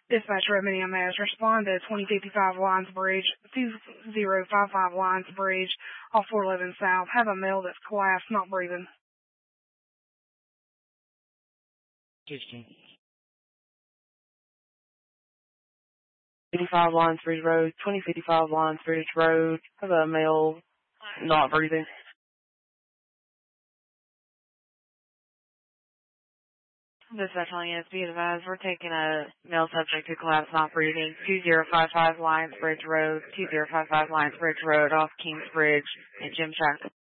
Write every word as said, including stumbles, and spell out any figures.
Dispatch Remedy M S, respond to twenty fifty-five Lions Bridge, two zero five five Lions Bridge, off four eleven South. Have a male that's collapsed, not breathing. sixteen. fifty-five Lions Bridge Road, twenty fifty-five Lions Bridge Road. Have a male not breathing. Dispatch on E S B advised, we're taking a male subject who collapsed not breathing, two zero five five Lions Bridge Road, two zero five five Lions Bridge Road, off Kings Bridge, and Gym Track.